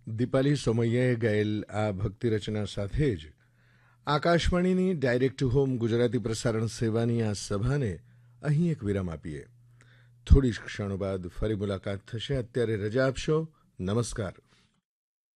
દીપાલી સોમૈયાએ ગાયેલ આ ભક્તિ રચના સાથે જ આકાશવાણીની ડાયરેક્ટ ટુ હોમ ગુજરાતી પ્રસારણ સેવાની આ સભાને અહીં એક વિરામ આપીએ. થોડી ક્ષણો બાદ ફરી મુલાકાત થશે. અત્યારે રજા આપશો. નમસ્કાર.